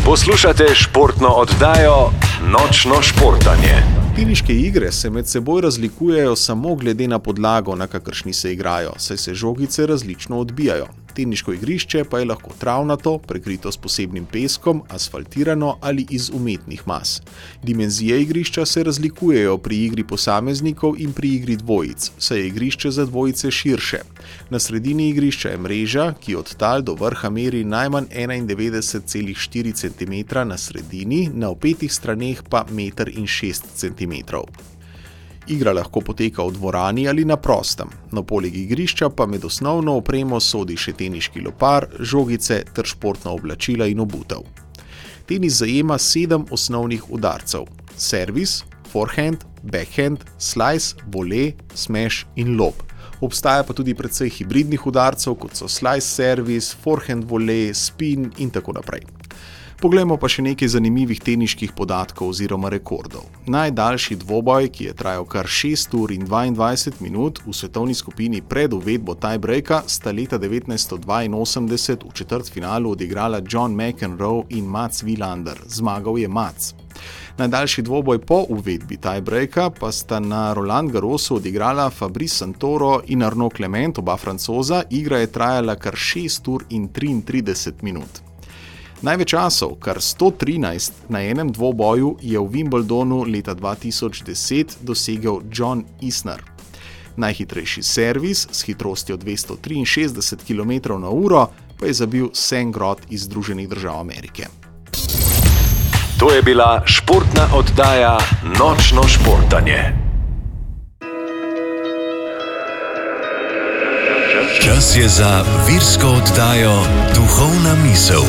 Poslušate športno oddajo Nočno športanje. Teniške igre se med seboj razlikujejo samo glede na podlago, na kakršni se igrajo, saj se žogice različno odbijajo. Teniško igrišče pa je lahko travnato, prekrito s posebnim peskom, asfaltirano ali iz umetnih mas. Dimenzije igrišča se razlikujejo pri igri posameznikov in pri igri dvojic, saj je igrišče za dvojice širše. Na sredini igrišča je mreža, ki od tal do vrha meri najmanj 91,4 cm na sredini, na opetih straneh pa 1,6 cm. Igra lahko poteka v dvorani ali na prostem. Na poleg igrišča pa med osnovno opremo sodi še teniški lopar, žogice ter športna oblačila in obutev. Tenis zajema 7 osnovnih udarcev: servis, forehand, backhand, slice, vole, smash in lob. Obstaja pa tudi precej hibridnih udarcev, kot so slice servis, forehand vole, spin in tako naprej. Poglejmo pa še nekaj zanimivih teniških podatkov oziroma rekordov. Najdaljši dvoboj, ki je trajal kar 6 ur in 22 minut v svetovni skupini pred uvedbo tiebreaka, sta leta 1982 v četrtfinalu odigrala John McEnroe in Mats Wilander. Zmagal je Mats. Najdaljši dvoboj po uvedbi tiebreaka pa sta na Roland Garrosu odigrala Fabrice Santoro in Arnaud Clement, oba Francoza. Igra je trajala kar 6 ur in 33 minut. Največ časov, kar 113 na enem dvoboju, je v Wimbledonu leta 2010 dosegel John Isner. Najhitrejši servis s hitrostjo 263 km/h pa je zabil Sam Groth iz Združenih držav Amerike. To je bila športna oddaja Nočno športanje. Čas je za virsko oddajo Duhovna misel.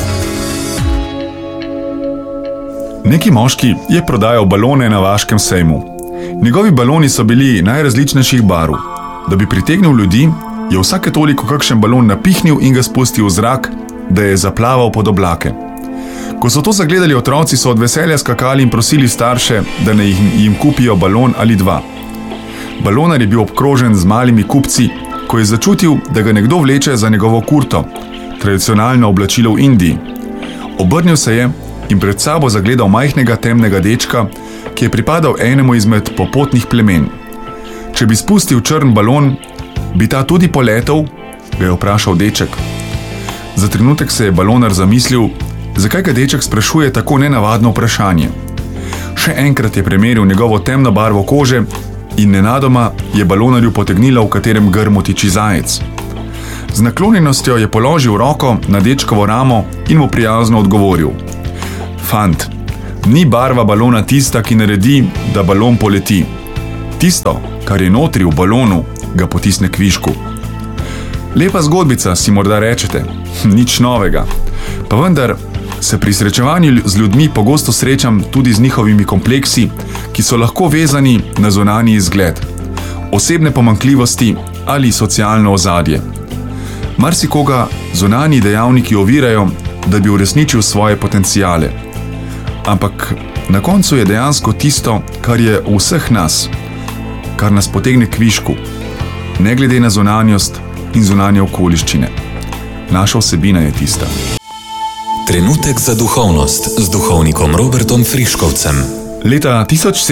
Neki moški je prodajal balone na vaškem sejmu. Njegovi baloni so bili najrazličnejših barv. Da bi pritegnil ljudi, je vsake toliko kakšen balon napihnil in ga spustil v zrak, da je zaplaval pod oblake. Ko so to zagledali otroci, so od veselja skakali in prosili starše, da naj jim kupijo balon ali dva. Balonar je bil obkrožen z malimi kupci, ko je začutil, da ga nekdo vleče za njegovo kurto, tradicionalno oblačilo v Indiji. Obrnil se je in pred sabo zagledal majhnega temnega dečka, ki je pripadal enemu izmed popotnih plemen. Če bi spustil črn balon, bi ta tudi poletel, ga je vprašal deček. Za trenutek se je balonar zamislil, zakaj ga deček sprašuje tako nenavadno vprašanje. Še enkrat je premeril njegovo temno barvo kože in nenadoma je balonarju potegnila, v katerem grmu tiči zajec. Z naklonjenostjo je položil roko na dečkovo ramo in mu prijazno odgovoril: Fant, ni barva balona tista, ki naredi, da balon poleti. Tisto, kar je notri v balonu, ga potisne k višku. Lepa zgodbica, si morda rečete, nič novega. Pa vendar se pri srečevanju z ljudmi pogosto srečam tudi z njihovimi kompleksi, ki so lahko vezani na zunanji izgled, osebne pomanjkljivosti ali socialno ozadje. Marsikoga zunanji dejavniki ovirajo, da bi uresničil svoje potenciale. Ampak na koncu je dejansko tisto, kar je v vseh nas, kar nas potegne k višku, ne glede na zunanjost in zunanje okoliščine. Naša vsebina je tista. Trenutek za duhovnost z duhovnikom Robertom Friškovcem. Leta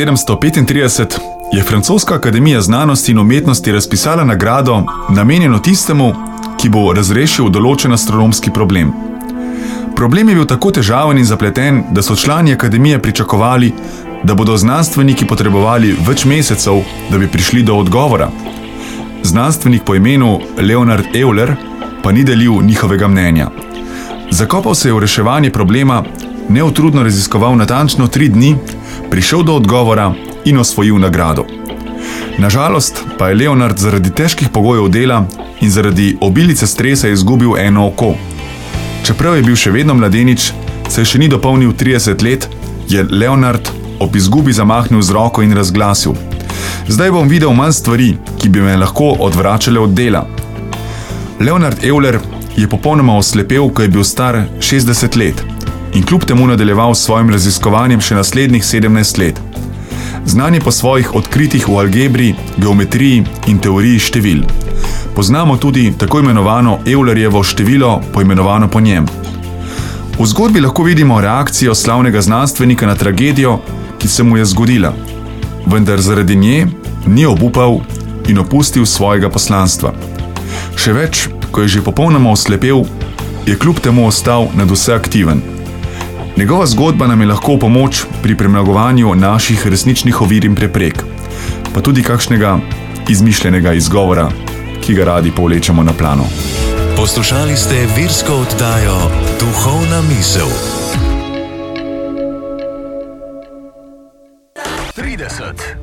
1735 je Francoska akademija znanosti in umetnosti razpisala nagrado, namenjeno tistemu, ki bo razrešil določen astronomski problem. Problem je bil tako težaven in zapleten, da so člani akademije pričakovali, da bodo znanstveniki potrebovali več mesecev, da bi prišli do odgovora. Znanstvenik po imenu Leonard Euler pa ni delil njihovega mnenja. Zakopal se je v reševanje problema, neutrudno raziskoval natančno 3 dni, prišel do odgovora in osvojil nagrado. Nažalost pa je Leonard zaradi težkih pogojev dela in zaradi obilice stresa izgubil eno oko. Čeprav je bil še vedno mladenič, se še ni dopolnil 30 let, je Leonard ob izgubi zamahnil z roko in razglasil: Zdaj bom videl manj stvari, ki bi me lahko odvračale od dela. Leonard Euler je popolnoma oslepel, ko je bil star 60 let in kljub temu nadaljeval s svojim raziskovanjem še naslednjih 17 let. Znan je po svojih odkritjih v algebri, geometriji in teoriji števil. Poznamo tudi tako imenovano Eulerjevo število, poimenovano po njem. V zgodbi lahko vidimo reakcijo slavnega znanstvenika na tragedijo, ki se mu je zgodila, vendar zaradi nje ni obupal in opustil svojega poslanstva. Še več, ko je že popolnoma oslepel, je kljub temu ostal nadvse aktiven. Njegova zgodba nam je lahko v pomoč pri premagovanju naših resničnih ovir in preprek, pa tudi kakšnega izmišljenega izgovora, ki ga radi povlečemo na plano. Poslušali ste virsko oddajo Duhovna misel. 30,